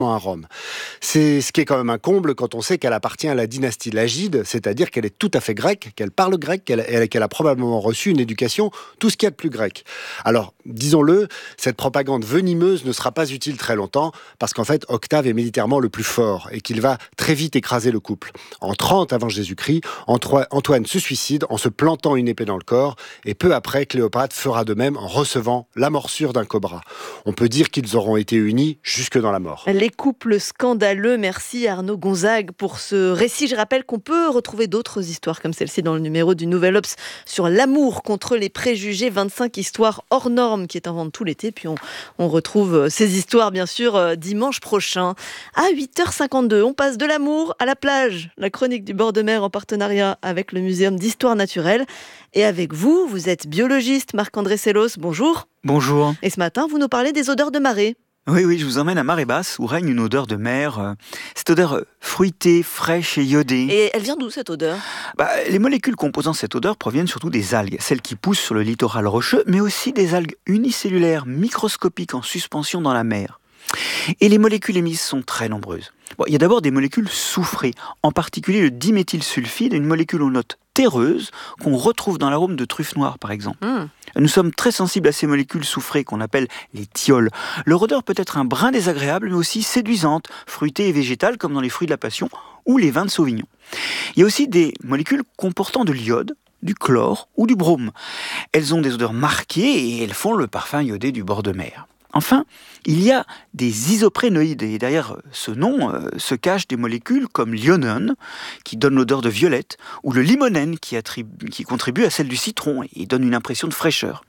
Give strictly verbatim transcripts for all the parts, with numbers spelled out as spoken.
à Rome. C'est ce qui est quand même un comble quand on sait qu'elle appartient à la dynastie Lagide, c'est-à-dire qu'elle est tout à fait grecque, qu'elle parle grec, qu'elle, qu'elle a probablement reçu une éducation, tout ce qu'il y a de plus grec. Alors, disons-le, cette propagande venimeuse ne sera pas utile très longtemps, parce qu'en fait, Octave est militairement le plus fort, et qu'il va très vite écraser le couple. En trente avant Jésus-Christ, Antoine se suicide en se plantant une épée dans le corps, et peu après, Cléopâtre fera de même en recevant la morsure d'un cobra. On peut dire qu'ils auront été unis jusque dans la mort. Les couples scandaleux, merci Arnaud Gonzague pour ce récit. Je rappelle qu'on peut retrouver d'autres histoires comme celle-ci dans le numéro du Nouvel Obs sur l'amour contre les préjugés, vingt-cinq histoires hors normes qui est en vente tout l'été. Puis on, on retrouve ces histoires bien sûr dimanche prochain à huit heures cinquante-deux. On passe de l'amour à la plage, la chronique du bord de mer en partenariat avec le Muséum d'Histoire Naturelle. Et avec vous, vous êtes biologiste Marc-André Sellos, bonjour. Bonjour. Et ce matin, vous nous parlez des odeurs de marée. Oui, oui, je vous emmène à marée basse où règne une odeur de mer. Cette odeur fruitée, fraîche et iodée. Et elle vient d'où cette odeur ? bah, Les molécules composant cette odeur proviennent surtout des algues, celles qui poussent sur le littoral rocheux, mais aussi des algues unicellulaires microscopiques en suspension dans la mer. Et les molécules émises sont très nombreuses. Bon, il y a d'abord des molécules soufrées, en particulier le diméthylsulfide, une molécule aux notes terreuses qu'on retrouve dans l'arôme de truffe noire par exemple. Mmh. Nous sommes très sensibles à ces molécules soufrées qu'on appelle les thiols. Leur odeur peut être un brin désagréable mais aussi séduisante, fruitée et végétale comme dans les fruits de la passion ou les vins de Sauvignon. Il y a aussi des molécules comportant de l'iode, du chlore ou du brome. Elles ont des odeurs marquées et elles font le parfum iodé du bord de mer. Enfin, il y a des isoprénoïdes, et derrière ce nom euh, se cachent des molécules comme l'ionone, qui donne l'odeur de violette, ou le limonène, qui, attribue, qui contribue à celle du citron et donne une impression de fraîcheur.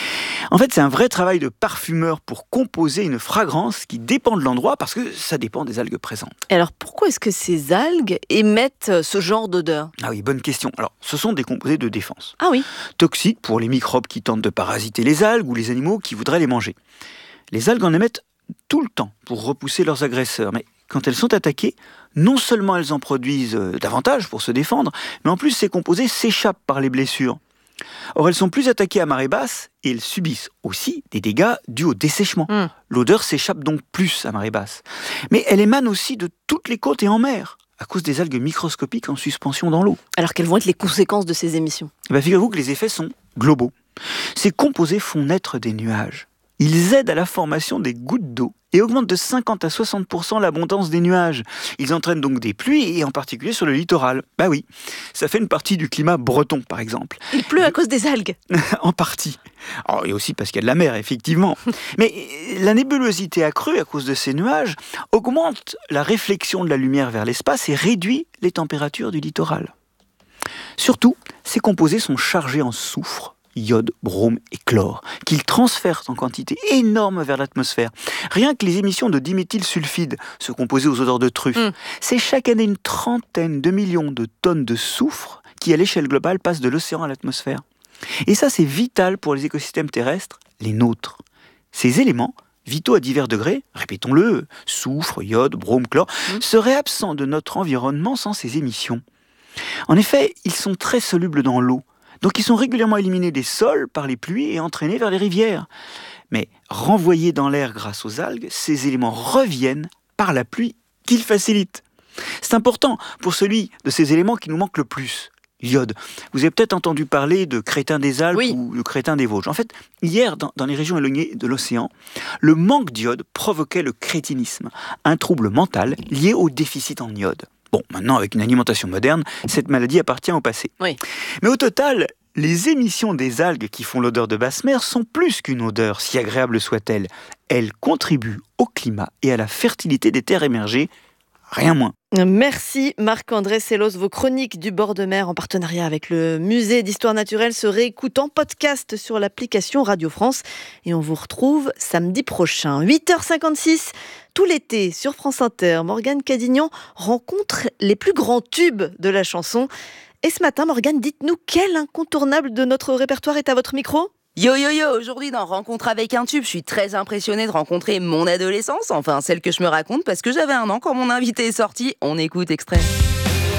En fait, c'est un vrai travail de parfumeur pour composer une fragrance qui dépend de l'endroit, parce que ça dépend des algues présentes. Et alors, pourquoi est-ce que ces algues émettent ce genre d'odeur ? Ah oui, bonne question. Alors, ce sont des composés de défense. Ah oui. Toxiques pour les microbes qui tentent de parasiter les algues ou les animaux qui voudraient les manger. Les algues en émettent tout le temps pour repousser leurs agresseurs, mais quand elles sont attaquées, non seulement elles en produisent davantage pour se défendre, mais en plus ces composés s'échappent par les blessures. Or, elles sont plus attaquées à marée basse et elles subissent aussi des dégâts dus au dessèchement. Mmh. L'odeur s'échappe donc plus à marée basse. Mais elle émane aussi de toutes les côtes et en mer, à cause des algues microscopiques en suspension dans l'eau. Alors, quelles vont être les conséquences de ces émissions ? Eh bien, figurez-vous que les effets sont globaux. Ces composés font naître des nuages. Ils aident à la formation des gouttes d'eau et augmentent de cinquante à soixante pour cent l'abondance des nuages. Ils entraînent donc des pluies, et en particulier sur le littoral. Bah oui, ça fait une partie du climat breton, par exemple. Il pleut à cause des algues. En partie. Alors, et aussi parce qu'il y a de la mer, effectivement. Mais la nébulosité accrue à cause de ces nuages augmente la réflexion de la lumière vers l'espace et réduit les températures du littoral. Surtout, ces composés sont chargés en soufre, iode, brome et chlore, qu'ils transfèrent en quantité énorme vers l'atmosphère. Rien que les émissions de diméthylsulfide, ce composé aux odeurs de truffe, mmh. c'est chaque année une trentaine de millions de tonnes de soufre qui, à l'échelle globale, passent de l'océan à l'atmosphère. Et ça, c'est vital pour les écosystèmes terrestres, les nôtres. Ces éléments, vitaux à divers degrés, répétons-le, soufre, iode, brome, chlore, mmh. seraient absents de notre environnement sans ces émissions. En effet, ils sont très solubles dans l'eau. Donc ils sont régulièrement éliminés des sols par les pluies et entraînés vers les rivières. Mais renvoyés dans l'air grâce aux algues, ces éléments reviennent par la pluie qu'ils facilitent. C'est important pour celui de ces éléments qui nous manque le plus, l'iode. Vous avez peut-être entendu parler de crétin des Alpes oui. ou de crétin des Vosges. En fait, hier, dans, dans les régions éloignées de l'océan, le manque d'iode provoquait le crétinisme, un trouble mental lié au déficit en iode. Bon, maintenant, avec une alimentation moderne, cette maladie appartient au passé. Oui. Mais au total, les émissions des algues qui font l'odeur de basse mer sont plus qu'une odeur, si agréable soit-elle. Elles contribuent au climat et à la fertilité des terres émergées, rien moins. Merci Marc-André Sellos. Vos chroniques du bord de mer en partenariat avec le Musée d'Histoire Naturelle se réécoutent en podcast sur l'application Radio France. Et on vous retrouve samedi prochain, huit heures cinquante-six. Tout l'été, sur France Inter, Morgane Cadignan rencontre les plus grands tubes de la chanson. Et ce matin, Morgane, dites-nous quel incontournable de notre répertoire est à votre micro ? Yo yo yo, aujourd'hui dans Rencontre avec un tube, je suis très impressionnée de rencontrer mon adolescence, enfin celle que je me raconte parce que j'avais un an quand mon invité est sorti. On écoute extrait.